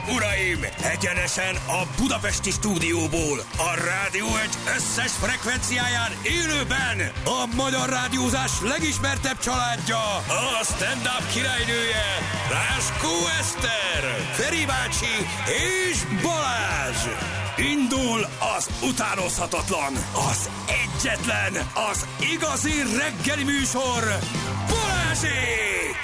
uraim! Egyenesen a budapesti stúdióból, a Rádió Egy összes frekvenciáján élőben a magyar rádiózás legismertebb családja, a stand-up királynője, Ráskó Eszter, Feri bácsi és Balázs! Indul az utánozhatatlan, az egyetlen, az igazi reggeli műsor, Balázsék!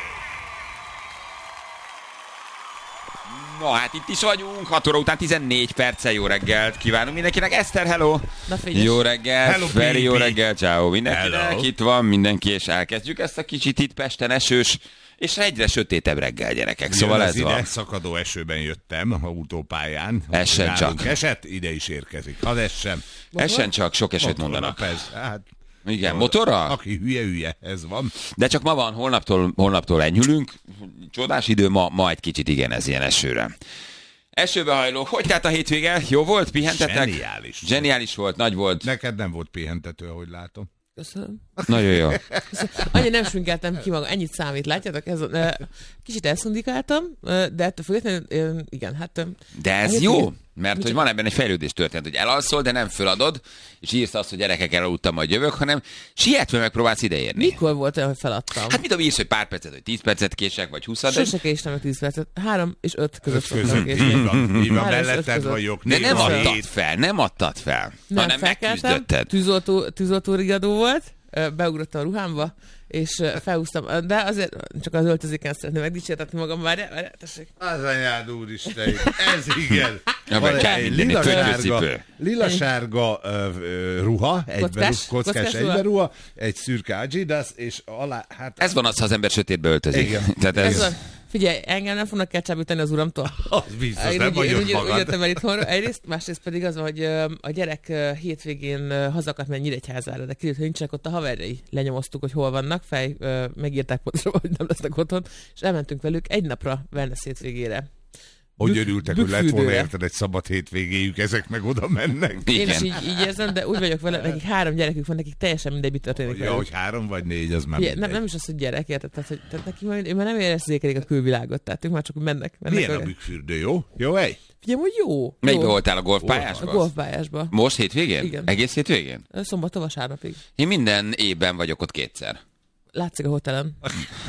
No, hát itt is vagyunk, 6 óra után 14 perccel. Jó reggelt kívánunk mindenkinek. Eszter, hello! Jó reggelt, hello, Feri, jó baby. reggelt, ciao mindenkinek. Hello. Itt van mindenki, és elkezdjük ezt a kicsit itt Pesten esős, és egyre sötétebb reggel, gyerekek. Szóval ez van. Ide szakadó esőben jöttem autópályán. Essen csak. Nálunk esett, ide is érkezik. Hadd essem. Essen csak, sok esőt Motorra, mondanak. persze, hát, Igen, motorra? aki hülye, ez van. De csak ma van, holnaptól enyhülünk. Csodás idő, ma egy kicsit igen, ez ilyen esőre. Esőbe hajló. Hogy tehát a hétvége? Jó volt? Pihentetek? Zseniális. Zseniális volt, nagy volt. Neked nem volt pihentető, ahogy látom. Köszönöm. Nagyon jó. Annyi nem sminkeltem ki magam, ennyit számít, látjátok? Kicsit elszundikáltam, de ettől függetlenül, igen, hát... De ez jó, mert hogy van ebben egy fejlődés történet, hogy elalszol, de nem föladod, és írsz azt, hogy gyerekek elaludtam, majd jövök, hanem sietve megpróbálsz ideérni. Mikor volt olyan, hogy feladtam? Hát mit tudom, írsz, hogy pár percet, hogy 10 percet kések, vagy 20 de... Sose késtem meg 10 percet. 3 és 5 között szoktam Között, késni. így van, 7 között. vagyok. De nem néha adtad 7. fel, hanem felkeltem, megküzdötted. tűzoltó rigadó volt, beugrottam a ruhámba, és felhúztam, de azért csak az öltözéken szeretném megdicsértetni magam, várjál, tessék. Az anyád úristen, ez igen. Ja, Van vagy kell egy mindenki, lilasárga, földcipő. lilasárga ruha, kockás ruha. egyberuha, egy szürke Adidas, és alá, hát... Ez van az, ha az ember sötétbe öltözik. Igen. Tehát Ez ez... van. Figyelj, engem nem fognak ketchup-üteni az uramtól. Az biztos, Én nem úgy vagyok magad. jöttem el itthonra, egyrészt, másrészt pedig az van, hogy a gyerek hétvégén hazakart menni Nyíregyházára, de kiderült, hogy nincsenek ott a haverjai. Lenyomoztuk, hogy hol vannak, megírták pontosan, hogy nem lesznek otthon, és elmentünk velük egy napra Wellness hétvégére. Hogy örültek, hogy lett volna Bükkfürdőre. érted egy szabad hétvégéjük, ezek meg oda mennek. Én is Igen. így érzem, de úgy vagyok vele, nekik 3 gyerekük van, nekik teljesen mindegy, mi történik Ja, velük. hogy 3 vagy 4, az már Ugye, mindegy. nem is az, hogy gyerek, érted? Tehát neki már, ő már nem érzékelik a külvilágot, tehát ők már csak mennek. Milyen a bükkfürdő, jó? Jó hely? Figyelj, hogy jó. Melyikbe jó. voltál, a A golfpályásban? golfpályásba. Most hétvégén? Igen. Egész hétvégén? Szombattól vasárnapig. Én minden évben vagyok ott kétszer. Látszik a hotelen.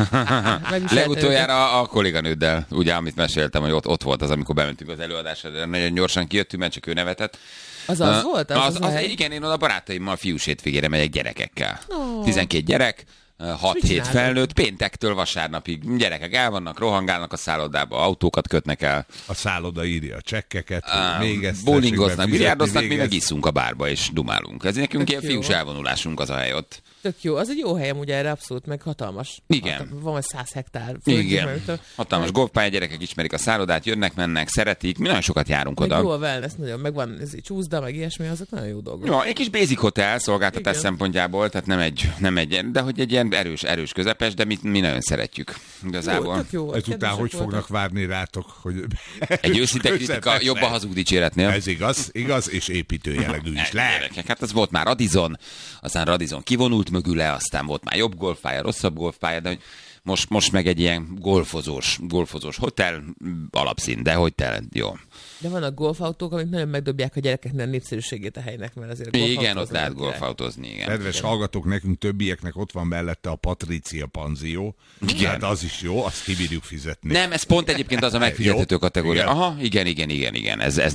Legutoljára a kolléganőddel, ugye, amit meséltem, hogy ott volt az, amikor bementünk az előadásra, de nagyon gyorsan kijöttünk, mert csak ő nevetett. Az volt? Az a hely? Igen, én oda barátaimmal fiús hétvégére megyek gyerekekkel. Ó. 12 gyerek, 6 mit hét csináltok? felnőtt, péntektől vasárnapig gyerekek el vannak, rohangálnak a szállodába, autókat kötnek el, A szálloda írja a csekkeket, hogy még ezt bowlingoznak, tessék biliárdoznak, mi befizetni, meg végez. iszunk a bárba és dumálunk. Ez nekünk Tök ilyen jó. fiús elvonulásunk az a hely ott. Tök jó. Az egy jó hely amúgy erre, abszolút, meg hatalmas. Igen. Van vagy 100 hektár. Igen. Hatalmas golfpálya, gyerekek ismerik a szállodát, jönnek, mennek, szeretik, mi nagyon sokat járunk Meg oda. jó a wellness, nagyon. Meg van ez csúszda, meg ilyesmi, azok nagyon jó dolgok. Ja, egy kis basic hotel szolgáltatás Igen. szempontjából, tehát nem egy, de hogy egy ilyen erős közepes, de mi nagyon szeretjük igazából. Jó, tök jó. Ezután kedvesek hogy voltak. fognak várni rátok, hogy... Egy őszinte kritika Közepesen. jobb a hazug dicséretnél. Ez igaz, és építő jellegű is lehet. Gyerekek, hát az volt már Radisson, aztán Radisson kivonult mögüle, aztán volt már jobb golfpálya, rosszabb golfpálya, de hogy most meg egy ilyen golfozós hotel alapszín, de hogy te jó. De vannak golfautók, amik nagyon megdobják a gyerekeknek a népszerűségét a helynek, mert azért Igen, golfautózni ott lehet nem király. golfautózni, igen. Kedves hallgatók, nekünk többieknek ott van mellette a Patricia panzió. Igen. Hát az is jó, azt kibírjuk fizetni. Nem, ez pont egyébként az a megfizethető Jó, kategória. igen. Aha, igen. Ez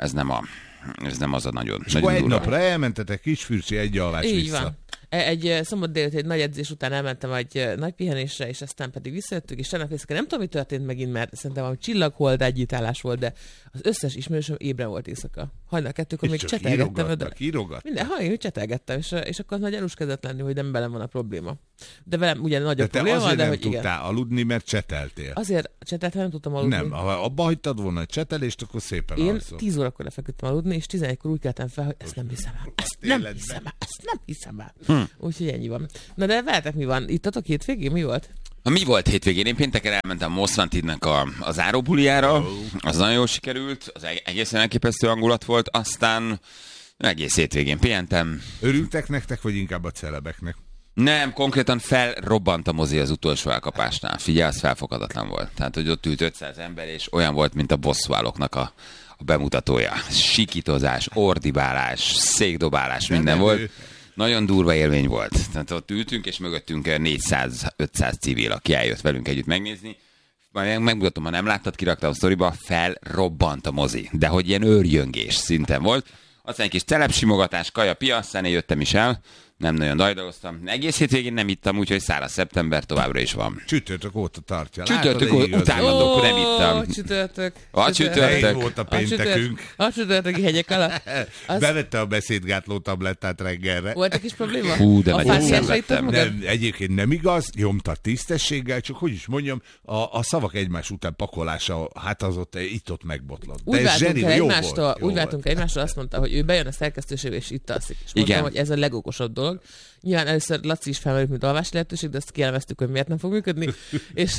nem az a nagyon, És akkor nagyon egy durva. napra elmentetek Kisfürcsi egy alvás Így vissza. van. Egy szombat délután egy nagy edzés után elmentem egy nagy pihenésre, és aztán pedig visszajöttünk, és tegnap éjszaka nem tudom, mi történt megint, mert szerintem valami csillaghold együttállás volt, de az összes ismerősöm ébren volt éjszaka. Hajnal 2-kor még És csak csetelgettem. írogattak. Minden, én csetelgettem, és akkor nagy elus kezdett lenni, hogy nem velem van a probléma. De velem ugye nagy De a te probléma, azért de nem hogy igen. tudtál aludni, mert cseteltél. Azért cseteltem, nem tudtam aludni. Nem, ha abba hagytad volna a csetelést, akkor szépen Én alszol. 10 órakor lefeküdtem aludni, és 11-kor úgy keltem fel, hogy ezt nem hiszem el. Ezt nem hiszem el. Úgyhogy ennyi van. Na de veletek mi van? Ittatok hétvégén? Mi volt? Mi volt hétvégén? Én pénteken elmentem Moszrantidnek a záróbuliára, az nagyon jól sikerült, az egészen elképesztő hangulat volt, aztán egész hétvégén pihentem. Örültek nektek, vagy inkább a celebeknek? Nem, konkrétan felrobbant a mozi az utolsó elkapásnál. Figyelj, az felfoghatatlan volt. Tehát, hogy ott ült 500 ember, és olyan volt, mint a bosszúállóknak a bemutatója. Sikítozás, ordibálás, székdobálás, minden volt. Nagyon durva élmény volt. Tehát ott ültünk, és mögöttünk 400-500 civil, aki eljött velünk együtt megnézni. Majd megmutatom, ha nem láttad, kirakta a sztoriba, felrobbant a mozi. De hogy ilyen őrjöngés szinten volt. Aztán egy kis telepsimogatás, kaja, pia, aztán én jöttem is el. Nem nagyon dajdaloztam. Egész hétvégén nem ittam, úgyhogy száraz szeptember továbbra is van. Csütörtök óta tartja. Csütörtök után gondolok, nem ittam. Csütörtök. A csütörtök. Volt a péntekünk. A csütörtöki hegyek alatt. Bevette a beszédgátló tablettát reggelre. Volt egy kis probléma? Hú, de a nagyon fásiásra Nem, egyébként nem igaz, nyomta tisztességgel, csak hogy is mondjam, a szavak egymás után pakolása, hát az ott itt-ott megbotlott. Úgy váltunk egymástól, azt mondta, hogy ő bejön a szerkesztőségbe, és itt alszik. És mondtam, hogy ez a legokosabb dolog. Nyilván először Laci is felmerült, mint alvási lehetőség, de azt kielemeztük, hogy miért nem fog működni. és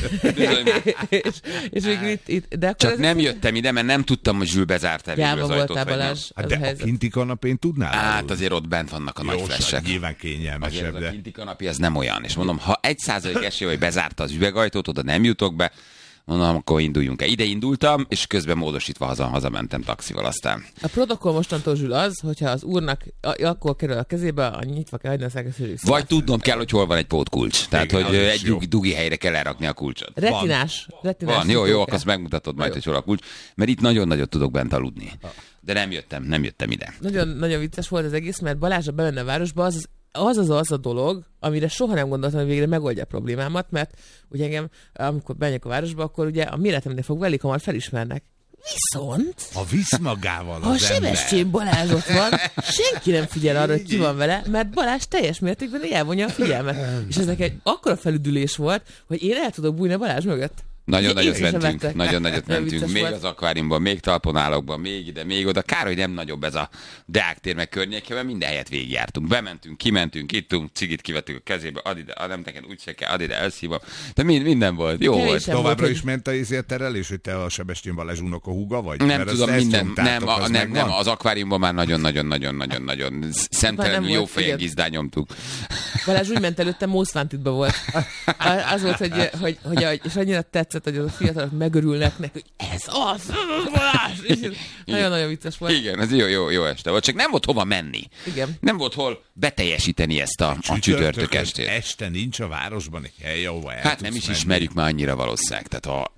végül itt, de akkor csak nem jöttem ide, mert nem tudtam, hogy Zsül bezárta végül az ajtót. Balázs, hát de a kinti kanapén tudnál? Hát azért ott bent vannak a nagy flessek. Nyilván kényelmesebb. A kinti kanapé az nem olyan. És mondom, ha 1% esély, hogy bezárta az üvegajtót, oda nem jutok be, mondom, akkor induljunk el. Ide indultam, és közben módosítva hazamentem taxival aztán. A protokoll mostantól, Zsül, az, hogyha az úrnak akkor kerül a kezébe, a nyitva kell hagyni a szerkesztőség. Vagy tudnom kell, hogy hol van egy pótkulcs. Tehát, igen, hogy egy dugi helyre kell elrakni a kulcsot. Retinás. Van, jó, akkor azt megmutatod majd, hogy hol a kulcs. Mert itt nagyon nagyot tudok bent aludni. De nem jöttem ide. Nagyon vicces volt az egész, mert Balázsra bemenne a városba, az a dolog, amire soha nem gondoltam, hogy végre megoldja a problémámat, mert ugye engem, amikor bemegyek a városba, akkor ugye a méretemnél fogva elég hamar felismernek. Viszont... Ha visz magával ha az Sebestyén Balázs ott van, senki nem figyel arra, hogy ki van vele, mert Balázs teljes mértékben elvonja a figyelmet. És ez nekem egy akkora felüdülés volt, hogy én el tudok bújni a Balázs mögött. Nagyon nagyot mentünk. Még az akváriumban, még talponálokban, még ide, még oda. Kár, hogy nem nagyobb ez a Deák tér meg környéke, mert minden helyet végigjártunk. Bementünk, kimentünk, ittunk, cigit kivettük a kezébe, add ide, nem neked úgy se kell, add ide, elszívom. De minden volt, jó volt. Továbbra is ment a terelés, hogy te a Sebestyén Balázs unokahuga vagy? Nem tudom, nem, az akváriumban már nagyon szemtelenül jó fejen gizdán nyomtuk. Balázs úgy ment előtte, Mószvántitba volt. Az volt, hogy és annyira tetszett, hogy a fiatalok megörülnek neki, hogy ez az, Balázs! Nagyon-nagyon vicces volt. Igen, ez jó este volt, csak nem volt hova menni. Igen. Nem volt hol beteljesíteni ezt a csütörtök estét. Este nincs a városban egy hely, ahova el hát nem is menni. Ismerjük már annyira valószínűleg. Tehát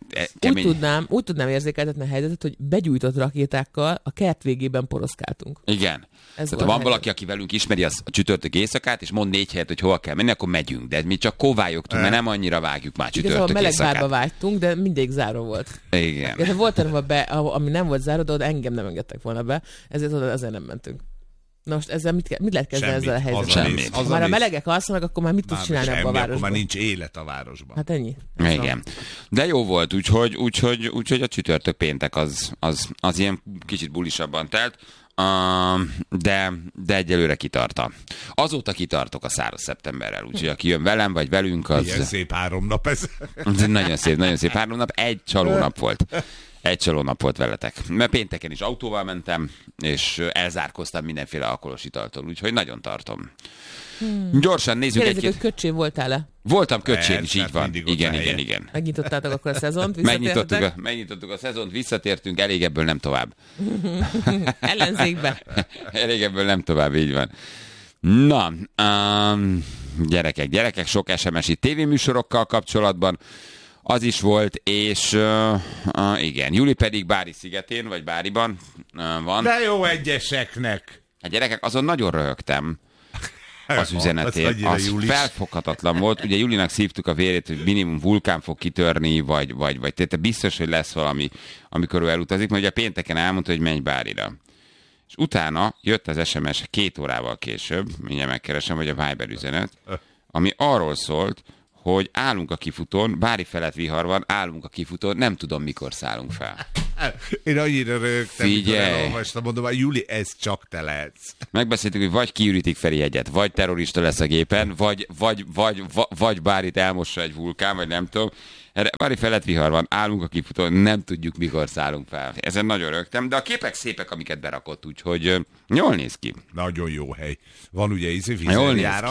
úgy tudnám érzékeltetni a helyzetet, hogy begyújtott rakétákkal a kert végében poroszkáltunk. Igen. Tehát ha van valaki, aki velünk ismeri a csütörtök éjszakát, és mond 4 helyet, hogy hova kell menni, akkor megyünk. De mi csak kóvályogtunk, mert nem annyira vágjuk már csütörtök éjszakát. Meleg bárba vágytunk, de mindig záró volt. Igen. Ja, volt ami nem volt záró, de oda engem nem engedtek volna be, ezért oda nem mentünk. Na most ezzel mit lehet kezdeni ezzel a helyzettel? Semmit. Ha már a melegek alszanak, akkor már mit tudsz csinálni abban a városban? Akkor már nincs élet a városban. Hát ennyi. Igen. De jó volt, úgyhogy a csütörtök péntek az ilyen kicsit bulisabban telt. De egyelőre kitarta. Azóta kitartok a száraz szeptemberrel, úgyhogy aki jön velem, vagy velünk, az... Ilyen szép 3 nap ez. Nagyon szép 3 nap. Egy csalónap volt. Egy csalónap volt veletek. Mert pénteken is autóval mentem, és elzárkoztam mindenféle alkoholos italtól, úgyhogy nagyon tartom. Gyorsan nézzük egy-két... hogy Köcsén voltál-e? Voltam Köcsén is, így van. Igen. Megnyitottátok akkor a szezont, megnyitottuk a szezont, visszatértünk, elég ebből nem tovább. Ellenzékbe. Elég ebből nem tovább, így van. Na, gyerekek, sok SMS-i tévéműsorokkal kapcsolatban. Az is volt, és igen, Juli pedig Bári szigetén, vagy Báriban van. De jó egyeseknek! Hát gyerekek, azon nagyon röhögtem az üzenetét. Az felfoghatatlan volt. Ugye Julinak szívtuk a vérét, hogy minimum vulkán fog kitörni, vagy te biztos, hogy lesz valami, amikor ő elutazik, mert ugye pénteken elmondta, hogy menj Bárira. És utána jött az SMS 2 órával később, mindjárt megkeresem, vagy a Viber üzenet, ami arról szólt, hogy állunk a kifutón, Bári felett vihar van, állunk a kifutón, nem tudom, mikor szállunk fel. Én annyira rögtem, mikor elolvastam, mondom, hogy Juli, ez csak te lehetsz. Megbeszéltük, hogy vagy kiürítik Feri egyet, vagy terrorista lesz a gépen, vagy Bárit elmossa egy vulkán, vagy nem tudom. Bári felett vihar van, állunk a kifutón, nem tudjuk, mikor szállunk fel. Ezen nagyon rögtem, de a képek szépek, amiket berakott, úgyhogy jól néz ki. Nagyon jó hely. Van ugye vízerjárat.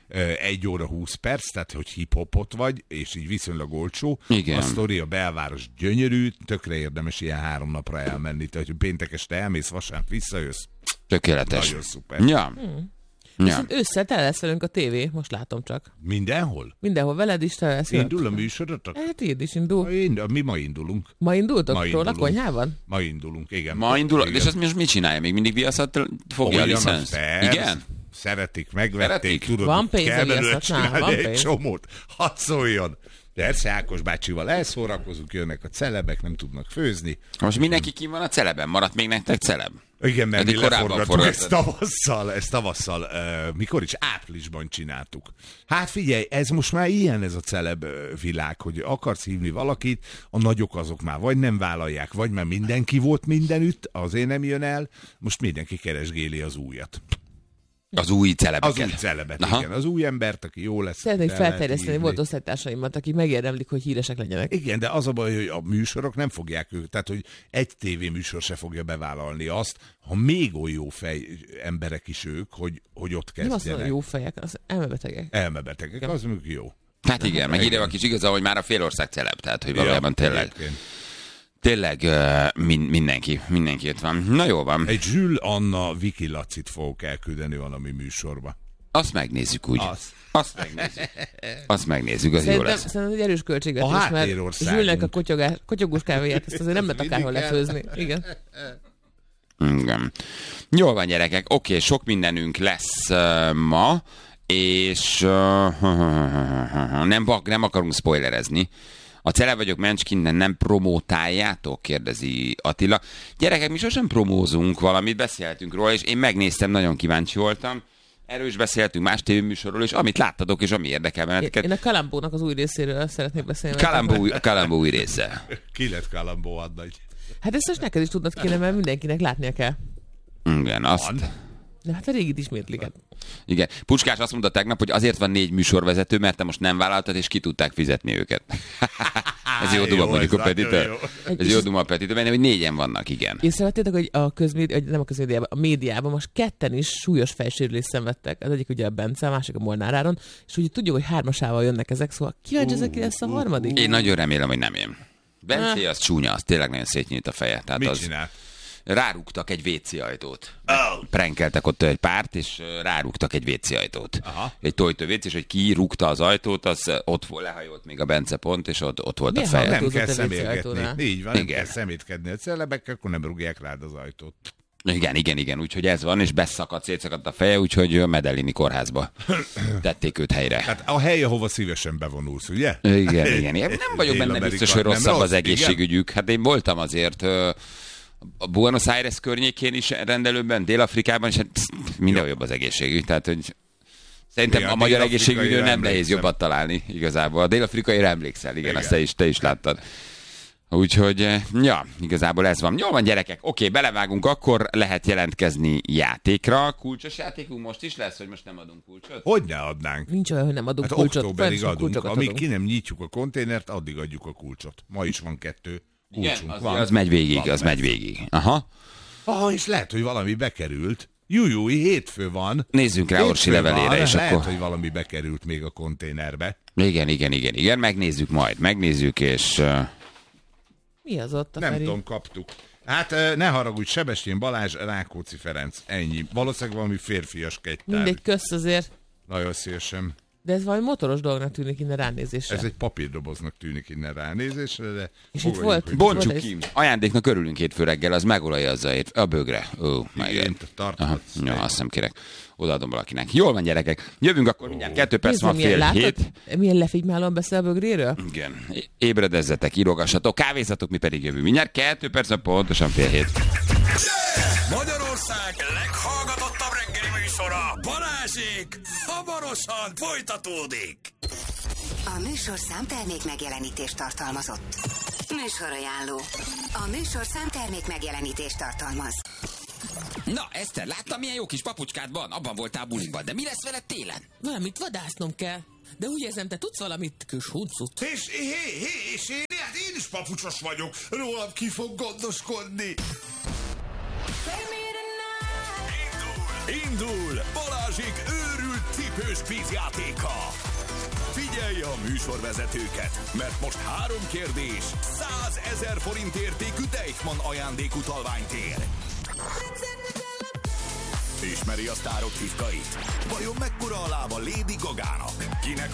1 óra 20 perc, tehát hogy hip-hopot vagy, és így viszonylag olcsó. Igen. A sztori, a belváros gyönyörű, tökre érdemes ilyen 3 napra elmenni. Tehát, hogy péntek este elmész, vasárnap visszajössz. Tökéletes. Nagyon szuper. Ja. Ja. Viszont ősszel tele lesz velünk a tévé, most látom csak. Mindenhol? Mindenhol veled is tele lesz. Indul a műsorotok? Hát így is indul. Mi ma indulunk. Ma indultok Ma róla indulunk. konyhában? Ma indulunk, igen. Ma indul, Igen. és azt most mit csinálja? Még mindig Viaszat fogja a Olyan, licensz? persze. Igen? Szeretik, megvették, Szeretik? tudod, Van pénz kell a belőle Viaszatnál, csinálni van egy pénz. csomót. Hadd szóljon. Persze, Ákos bácsival elszórakozunk, jönnek a celebek, nem tudnak főzni. Most mindenki kim van a celeben? Maradt még nektek celeb? Igen, mert mi Eddig korábban leforgattuk ezt tavasszal, mikor is? Áprilisban csináltuk. Hát figyelj, ez most már ilyen ez a celeb világ, hogy akarsz hívni valakit, a nagyok azok már vagy nem vállalják, vagy már mindenki volt mindenütt, azért nem jön el, most mindenki keresgéli az újat. Az új celebeket. Az új celebet, Aha. igen. Az új embert, aki jó lesz. Szeretnék el lehet felterjeszteni hívni. volt osztálytársaimat, akik megérdemlik, hogy híresek legyenek. Igen, de az a baj, hogy a műsorok nem fogják őket, tehát hogy egy tévéműsor se fogja bevállalni azt, ha még olyan jó fej emberek is ők, hogy ott Nem azt mondom, kezdjenek. jó fejek, az elmebetegek. Elmebetegek, az mondjuk jó. Hát igen, meg ide is igaza, hogy már a félország celeb, tehát hogy valójában tényleg mindenki itt van. Na jó van. Egy Zsül Anna Viki Lacit fogok elküldeni valami műsorba. Azt megnézzük úgy. Azt megnézzük, az jó lesz. Szerintem egy erős költségvetés, A mert háttérországunk. Zsülnek a kotyogós kávéját, ezt azért nem lehet akárhol lefőzni. Igen. Igen. Jól van, gyerekek. Oké, sok mindenünk lesz ma, és nem akarunk spoilerezni. A Celeb vagyok Mencskin, nem promótáljátok? Kérdezi Attila. Gyerekek, mi sosem promózunk valamit, beszéltünk róla, és én megnéztem, nagyon kíváncsi voltam. Erről is beszéltünk más tévéműsorról, és amit láttatok, és ami érdekel benneteket. Én a Kalambónak az új részéről szeretnék beszélni. Kalambó új része. Ki lett Kalambó Adnagy? Hát ezt most neked is tudnod kéne, mert mindenkinek látnia kell. Igen, azt... De hát a régit ismétlik. Hát. Igen. Puskás azt mondta tegnap, hogy azért van 4 műsorvezető, mert te most nem vállaltad, és ki tudták fizetni őket. Ez jó duma, mondjuk a Petitől. Ez jó duma a Petitől, mert hogy 4-en vannak, igen. Észrevettétek, hogy nem a közmédiában, a médiában most 2 is súlyos fejsérülést szenvedtek. Az egyik ugye a Bence, a másik a Molnár Áron, és úgy tudjuk, hogy 3-asával jönnek ezek, szóval kíváncsi ezek, ki lesz a harmadik. Én nagyon remélem, hogy nem én. Bence az csúnya, az tényleg nagyon szétnyílt a feje. Tehát Mit az... csinált? Rárúgtak egy WC ajtót. Prankeltek ott egy párt, és rárúgtak egy WC ajtót. Aha. Egy tojtó WC, és hogy ki rúgta az ajtót, az ott lehajolt még a Bence pont, és ott volt Milyen a feje. Nem Hallgatózott kell a WC személgetni. ajtónál. Így van, nem Igen. kell szemétkedni a celebekkel, akkor nem rúgják rád az ajtót. Igen, úgyhogy ez van, és szétszakadt a feje, úgyhogy a Medellini kórházba tették őt helyre. Hát a hely, ahova szívesen bevonulsz, ugye? Igen. Én nem vagyok benne biztos, hogy rosszabb az egészségügyük. Hát én voltam azért a Buenos Aires környékén is rendelőben, Dél-Afrikában, és hát mindenhol jobb az egészségügy. Tehát, hogy szerintem Ja, a magyar dél-afrikai egészségügyről nem emlékszem. nehéz jobbat találni igazából. A dél-afrikaira emlékszel, igen, Igen. azt te is láttad. Úgyhogy, ja, igazából ez van. Jól van, gyerekek, oké, belevágunk, akkor lehet jelentkezni játékra. Kulcsos játékunk most is lesz, hogy most nem adunk kulcsot? Hogy ne adnánk? Nincs olyan, hogy nem adunk Hát kulcsot. októberig Fent adunk. kulcsokat Amíg adunk. ki nem nyitjuk a konténert, addig adjuk a kulcsot. Ma is van 2 kulcsunk. Igen, az megy végig, az megy végig. Aha. És lehet, hogy valami bekerült. Jújúj, hétfő van. Nézzünk rá Orsi Hétfő levelére, van, és lehet, akkor... hogy valami bekerült még a konténerbe. Igen, megnézzük majd, és... Mi az ott a Nem Feri? tudom, kaptuk. Hát ne haragudj, Sebestyén Balázs, Rákóczi Ferenc. Ennyi. Valószínűleg valami férfias kegytár. Mindegy, kösz azért. Nagyon szívesen. De ez valami motoros dolognak tűnik innen ránézésre. Ez egy papírdoboznak tűnik innen ránézésre, de... És fogadjuk, itt volt- hogy- Bontsuk Volt ki. Ajándéknak örülünk hétfő reggel, az megolajazza a bögre. Igen, tarthatsz. Ja, azt hiszem kérek. Odaadom valakinek. Jól van, gyerekek. Jövünk akkor mindjárt 2 perc van, Nézd, milyen 6:30. Milyen lefigymálóan beszél a bögréről? Igen. Ébredezzetek, írogassatok, kávézzatok, mi pedig jövünk. Mindjárt 2 perc van, pontosan 6:30. Magyarország leghallgatottabb reggeli műsora, Balázsék, hamarosan folytatódik. A műsorszám termék megjelenítést tartalmazott. Műsorajánló. A műsorszám termék megjelenítést tartalmaz. Na, Eszter, láttam, milyen jó kis papucskád van? Abban voltál buliban, de mi lesz veled télen? Valamit vadásznom kell. De úgy érzem, te tudsz valamit, kis huncut. És én is papucsos vagyok. Rólam ki fog gondoskodni. Indul Balázsék őrült tipp cipős kvízjátéka. Figyelj a műsorvezetőket, mert most 3 kérdés, 100 000 forint értékű Deichmann ajándékutalványt ér. Ismeri a sztárok titkait? Vajon mekkora a lába Lady Gagának? Kinek